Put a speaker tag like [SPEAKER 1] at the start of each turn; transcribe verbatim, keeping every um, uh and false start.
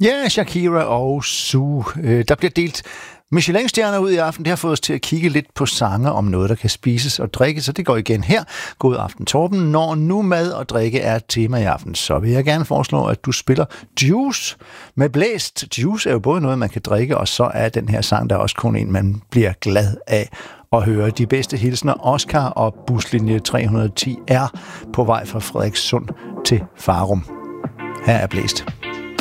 [SPEAKER 1] Ja, Shakira og Sue. Der bliver delt Michelin-stjerner ud i aften. Det har fået os til at kigge lidt på sange om noget, der kan spises og drikkes, så det går igen her. God aften, Torben. Når nu mad og drikke er et tema i aften, så vil jeg gerne foreslå, at du spiller Juice med blæst. Juice er jo både noget, man kan drikke, og så er den her sang der også kun en, man bliver glad af at høre. De bedste hilsner, Oscar og buslinje tre hundrede og ti er på vej fra Frederikssund til Farum. Her er blæst.